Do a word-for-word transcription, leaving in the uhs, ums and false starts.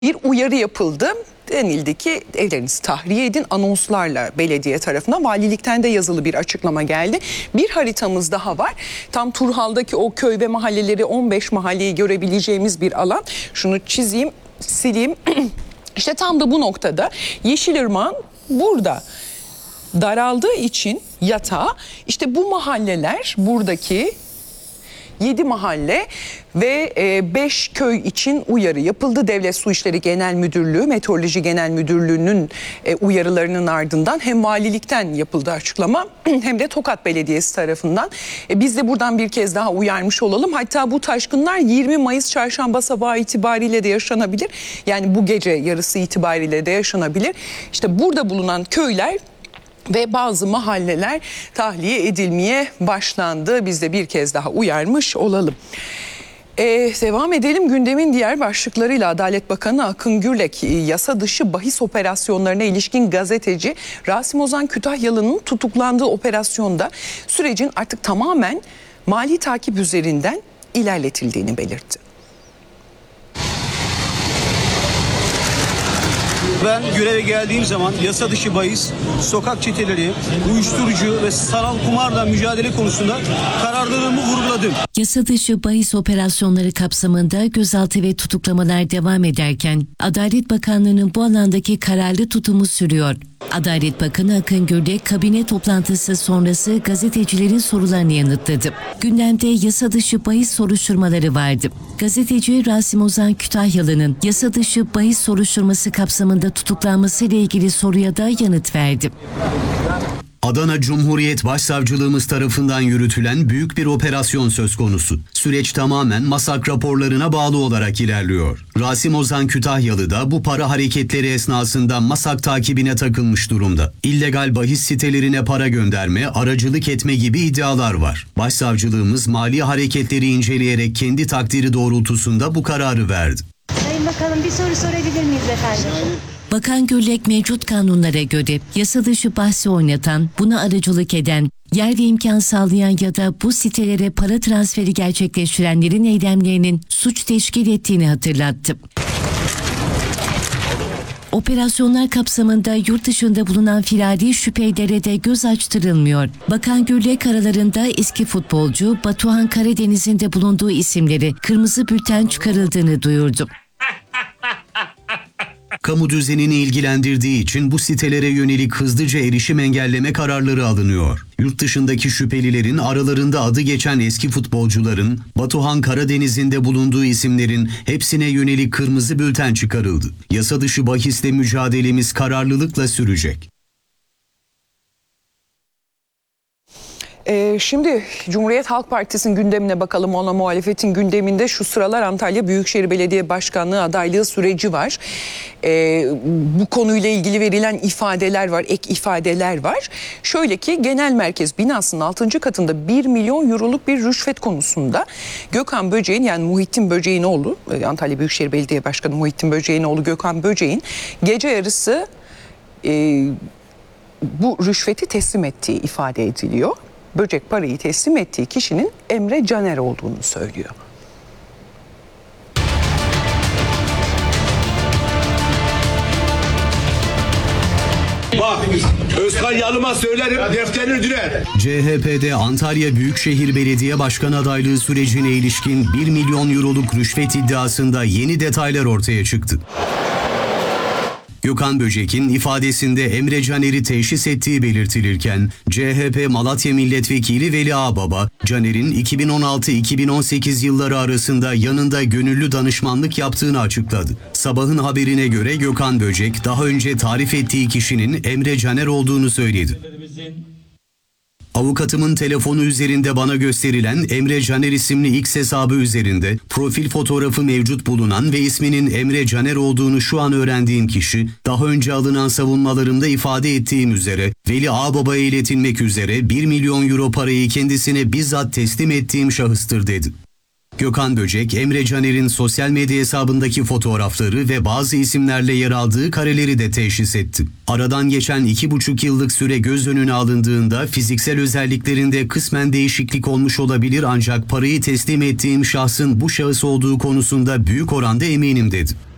Bir uyarı yapıldı. Denildi ki evlerinizi tahliye edin anonslarla belediye tarafından. Valilikten de yazılı bir açıklama geldi. Bir haritamız daha var. Tam Turhal'daki o köy ve mahalleleri on beş mahalleyi görebileceğimiz bir alan. Şunu çizeyim, sileyim. İşte tam da bu noktada Yeşilırmak'ın burada daraldığı için yatağı, işte bu mahalleler, buradaki yedi mahalle ve beş köy için uyarı yapıldı. Devlet Su İşleri Genel Müdürlüğü, Meteoroloji Genel Müdürlüğü'nün uyarılarının ardından hem valilikten yapıldı açıklama hem de Tokat Belediyesi tarafından. Biz de buradan bir kez daha uyarmış olalım. Hatta bu taşkınlar yirmi Mayıs çarşamba sabahı itibariyle de yaşanabilir. Yani bu gece yarısı itibariyle de yaşanabilir. İşte burada bulunan köyler ve bazı mahalleler tahliye edilmeye başlandı. Biz de bir kez daha uyarmış olalım. Ee, devam edelim gündemin diğer başlıklarıyla. Adalet Bakanı Akın Gürlek yasa dışı bahis operasyonlarına ilişkin gazeteci Rasim Ozan Kütahyalı'nın tutuklandığı operasyonda sürecin artık tamamen mali takip üzerinden ilerletildiğini belirtti. Ben göreve geldiğim zaman yasa dışı bahis, sokak çeteleri, uyuşturucu ve sanal kumarla mücadele konusunda kararlılığımı vurguladım. Yasa dışı bahis operasyonları kapsamında gözaltı ve tutuklamalar devam ederken Adalet Bakanlığı'nın bu alandaki kararlı tutumu sürüyor. Adalet Bakanı Akın Gürlek kabine toplantısı sonrası gazetecilerin sorularını yanıtladı. Gündemde yasa dışı bahis soruşturmaları vardı. Gazeteci Rasim Ozan Kütahyalı'nın yasa dışı bahis soruşturması kapsamında tutuklanmasıyla ilgili soruya da yanıt verdi. Adana Cumhuriyet Başsavcılığımız tarafından yürütülen büyük bir operasyon söz konusu. Süreç tamamen MASAK raporlarına bağlı olarak ilerliyor. Rasim Ozan Kütahyalı da bu para hareketleri esnasında MASAK takibine takılmış durumda. İllegal bahis sitelerine para gönderme, aracılık etme gibi iddialar var. Başsavcılığımız mali hareketleri inceleyerek kendi takdiri doğrultusunda bu kararı verdi. Sayın Bakanım, bir soru sorabilir miyiz efendim? Bakan Gürlek mevcut kanunlara göre yasa dışı bahsi oynatan, buna aracılık eden, yer ve imkan sağlayan ya da bu sitelere para transferi gerçekleştirenlerin eylemlerinin suç teşkil ettiğini hatırlattı. Operasyonlar kapsamında yurt dışında bulunan firari şüphelilere de göz açtırılmıyor. Bakan Gürlek aralarında eski futbolcu Batuhan Karadeniz'in de bulunduğu isimleri kırmızı bülten çıkarıldığını duyurdu. Kamu düzenini ilgilendirdiği için bu sitelere yönelik hızlıca erişim engelleme kararları alınıyor. Yurt dışındaki şüphelilerin aralarında adı geçen eski futbolcuların, Batuhan Karadeniz'in de bulunduğu isimlerin hepsine yönelik kırmızı bülten çıkarıldı. Yasa dışı bahisle mücadelemiz kararlılıkla sürecek. Ee, şimdi Cumhuriyet Halk Partisi'nin gündemine bakalım. Ona muhalefetin gündeminde şu sıralar Antalya Büyükşehir Belediye Başkanlığı adaylığı süreci var. Ee, bu konuyla ilgili verilen ifadeler var, ek ifadeler var. Şöyle ki genel merkez binasının altıncı katında bir milyon euroluk bir rüşvet konusunda Gökhan Böceğin, yani Muhittin Böceğin oğlu, Antalya Büyükşehir Belediye Başkanı Muhittin Böceğin oğlu Gökhan Böceğin gece yarısı e, bu rüşveti teslim ettiği ifade ediliyor. Böcek parayı teslim ettiği kişinin Emre Caner olduğunu söylüyor. Bak, Özkan Yalım'a söylerim, defterini dürer. C H P'de Antalya Büyükşehir Belediye Başkan adaylığı sürecine ilişkin bir milyon euroluk rüşvet iddiasında yeni detaylar ortaya çıktı. Gökhan Böcek'in ifadesinde Emre Caner'i teşhis ettiği belirtilirken C H P Malatya Milletvekili Veli Ağbaba, Caner'in iki bin on altı iki bin on sekiz yılları arasında yanında gönüllü danışmanlık yaptığını açıkladı. Sabahın haberine göre Gökhan Böcek daha önce tarif ettiği kişinin Emre Caner olduğunu söyledi. Avukatımın telefonu üzerinde bana gösterilen Emre Caner isimli X hesabı üzerinde profil fotoğrafı mevcut bulunan ve isminin Emre Caner olduğunu şu an öğrendiğim kişi, daha önce alınan savunmalarımda ifade ettiğim üzere Veli Ağbaba'ya iletilmek üzere bir milyon euro parayı kendisine bizzat teslim ettiğim şahıstır dedi. Gökhan Böcek, Emre Caner'in sosyal medya hesabındaki fotoğrafları ve bazı isimlerle yer aldığı kareleri de teşhis etti. Aradan geçen iki buçuk yıllık süre göz önüne alındığında fiziksel özelliklerinde kısmen değişiklik olmuş olabilir, ancak parayı teslim ettiğim şahsın bu şahıs olduğu konusunda büyük oranda eminim dedi.